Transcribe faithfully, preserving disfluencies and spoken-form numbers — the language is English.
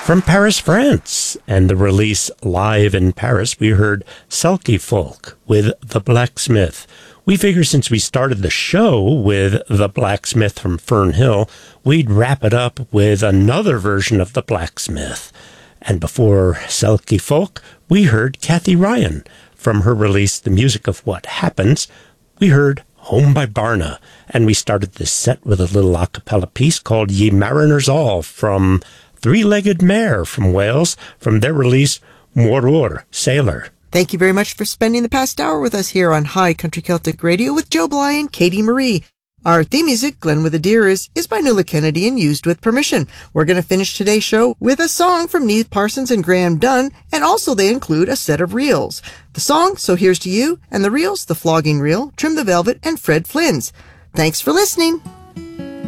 From Paris, France, and the release Live in Paris, we heard Selkie Folk with The Blacksmith. We figure since we started the show with The Blacksmith from Fern Hill, we'd wrap it up with another version of The Blacksmith. And before Selkie Folk, we heard Kathy Ryan. From her release The Music of What Happens, we heard Home by Barna. And we started this set with a little a cappella piece called Ye Mariners All from Three-Legged Mare from Wales, from their release Moror, Sailor. Thank you very much for spending the past hour with us here on High Country Celtic Radio with Joe Bly and Katie Marie. Our theme music, Glen with a Deer, is, is by Nuala Kennedy and used with permission. We're going to finish today's show with a song from Neith Parsons and Graham Dunn, and also they include a set of reels. The song, So Here's to You, and the reels, The Flogging Reel, Trim the Velvet, and Fred Flynn's. Thanks for listening.